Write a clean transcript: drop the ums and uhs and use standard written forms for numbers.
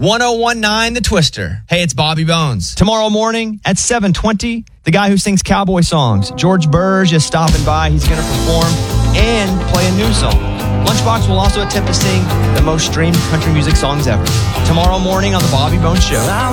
1019 The Twister. Hey, it's Bobby Bones. Tomorrow morning at 7:20, the guy who sings cowboy songs, George Burge, is stopping by. He's going to perform and play a new song. Lunchbox will also attempt to sing the most streamed country music songs ever. Tomorrow morning on The Bobby Bones Show.